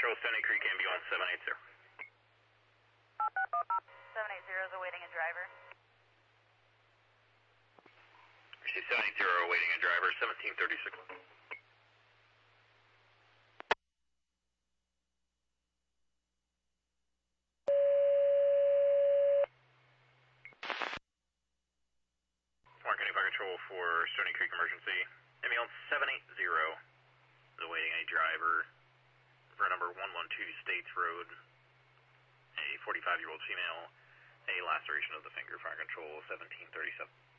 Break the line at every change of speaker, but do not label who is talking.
Control, Stony Creek Ambulance 780.
780 is awaiting a driver.
She's 780 awaiting a driver, 1736. Mark, any fire control for Stony Creek emergency. Ambulance 780 is awaiting a driver for number 112 States Road. A 45-year-old female, a laceration of the finger, fire control 1737.